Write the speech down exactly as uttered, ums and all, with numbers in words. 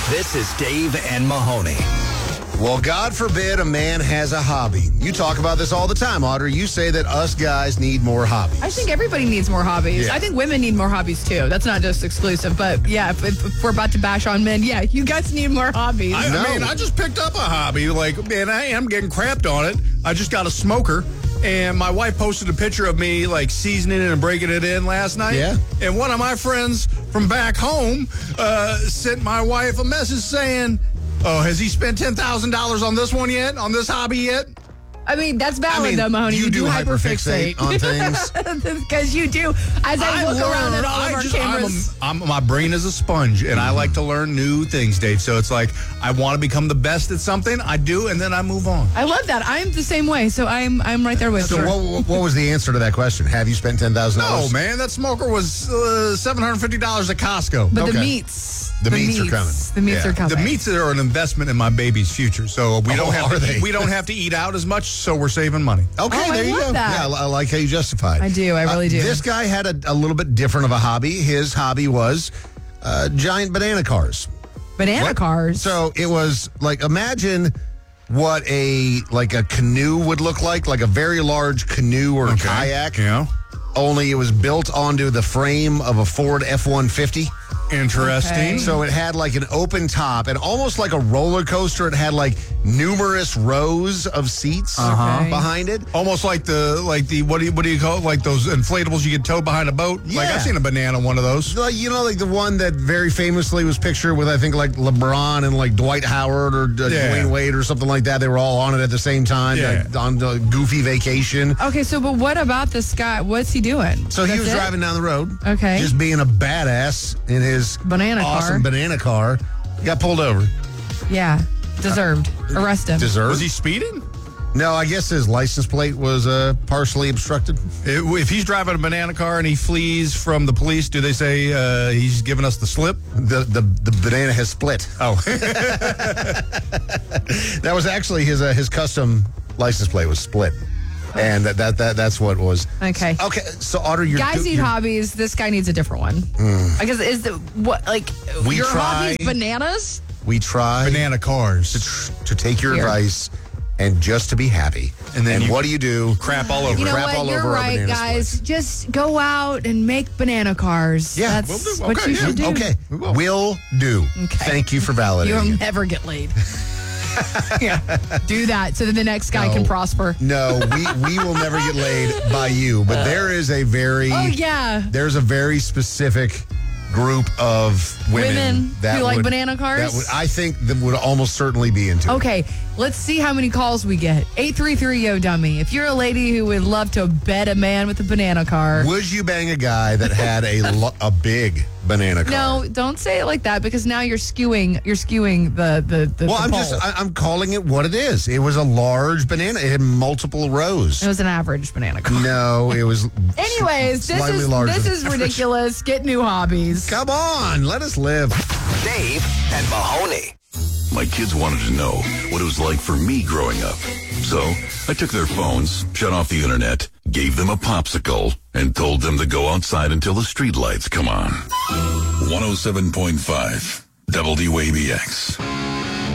This is Dave and Mahoney. Well, God forbid a man has a hobby. You talk about this all the time, Audrey. You say that us guys need more hobbies. I think everybody needs more hobbies. Yeah. I think women need more hobbies, too. That's not just exclusive. But, yeah, if, if we're about to bash on men, yeah, you guys need more hobbies. I, No. I mean, I just picked up a hobby. Like, man, I am getting crapped on it. I just got a smoker. And my wife posted a picture of me, like, seasoning it and breaking it in last night. Yeah. And one of my friends from back home uh, sent my wife a message saying, oh, has he spent ten thousand dollars on this one yet? On this hobby yet? I mean, that's valid, I mean, though, Mahoney. you You, do do hyperfixate hyperfixate on things. Because you do. As I, look around at all I of our just, cameras. I'm, a, I'm my brain is a sponge, and I like to learn new things, Dave. So it's like I want to become the best at something. I do, and then I move on. I love that. I'm the same way, so I'm I'm right there with So you. what, what was the answer to that question? Have you spent ten thousand dollars? No, man, that smoker was uh, seven hundred fifty dollars at Costco. But the Okay. meats. The meats are coming. The meats Yeah. are coming. The meats are an investment in my baby's future, so we Oh, don't have are to they? eat, we don't have to eat out as much, so we're saving money. Okay, Oh, I there you love go. that. Yeah, I, I like how you justified. I do, I really do. This guy had a, a little bit different of a hobby. His hobby was uh, giant banana cars. Banana What? cars. So it was like, imagine what a like a canoe would look like, like a very large canoe or Okay. kayak. Yeah. Only it was built onto the frame of a Ford F one fifty. Interesting. Okay. So it had like an open top and almost like a roller coaster. It had like numerous rows of seats Uh-huh. behind it. Almost like the like the what do you what do you call it? Like those inflatables you get towed behind a boat. Like Yeah. I've seen a banana one of those. Like, you know, like the one that very famously was pictured with, I think, like LeBron and like Dwight Howard or uh, Yeah. Dwayne Wade or something like that. They were all on it at the same time, Yeah. like, on the goofy vacation. Okay, so but what about this guy? What's he doing? So he That's was it? driving down the road, Okay. just being a badass in his Banana awesome car. banana car. Got pulled over. Yeah, deserved. Arrest him. Deserved. Was he speeding? No, I guess his license plate was uh, partially obstructed. It- if he's driving a banana car and he flees from the police, do they say uh, he's giving us the slip? The the, the banana has split. Oh, That was actually his uh, his custom license plate was split, and that, that that that's what was. Okay. Okay. So Audrey, you're Guys do- need you're- hobbies. This guy needs a different one. I guess is the what like We your try- hobbies bananas? We try banana cars. to, tr- to take your Here. advice and just to be happy. And then you- what do you do? Crap all over. You know Crap what? all You're over our right, banana guys. splits. Just go out and make banana cars. Yeah, That's we'll do. what Okay, you yeah. should do. Okay, We will. will do. Okay. Thank you for validating. You'll it. never get laid. Yeah. Do that so that the next guy No. can prosper. No, we we will never get laid by you. But there is a very Oh yeah. there's a very specific group of women, Women that who like would- banana cars? That would, I think that would almost certainly be into it. Okay, let's see how many calls we get. eight three three Yo Dummy. If you're a lady who would love to bet a man with a banana car. Would you bang a guy that had a lo- a big banana car? No, don't say it like that because now you're skewing you're skewing the the, the Well, the I'm poll. just I, I'm calling it what it is. It was a large banana. It had multiple rows. It was an average banana car. No, it was. Anyways, this slightly is larger this than is average. ridiculous. Get new hobbies. Come on, let us live. Dave and Mahoney. My kids wanted to know what it was like for me growing up. So I took their phones, shut off the internet, gave them a popsicle, and told them to go outside until the street lights come on. one oh seven point five W A B X.